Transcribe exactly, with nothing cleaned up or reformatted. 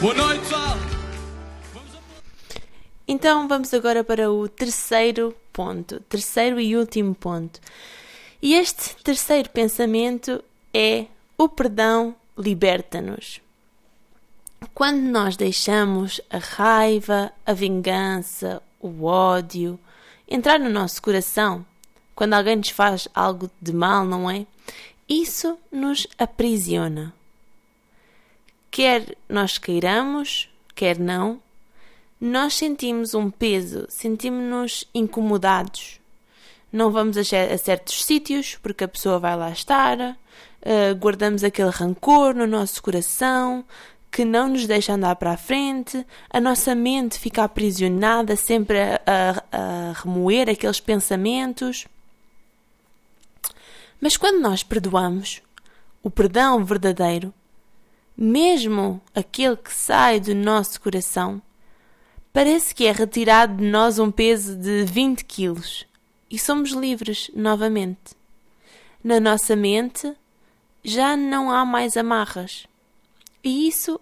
Boa noite, pessoal! Então vamos agora para o terceiro ponto, terceiro e último ponto. E este terceiro pensamento é: o perdão liberta-nos. Quando nós deixamos a raiva, a vingança, o ódio entrar no nosso coração, quando alguém nos faz algo de mal, não é? Isso nos aprisiona. Quer nós queiramos, quer não, nós sentimos um peso, sentimos-nos incomodados. Não vamos a certos sítios porque a pessoa vai lá estar, uh, guardamos aquele rancor no nosso coração que não nos deixa andar para a frente, a nossa mente fica aprisionada sempre a, a, a remoer aqueles pensamentos. Mas quando nós perdoamos, o perdão verdadeiro, mesmo aquele que sai do nosso coração, parece que é retirado de nós um peso de vinte quilos e somos livres novamente. Na nossa mente já não há mais amarras. E isso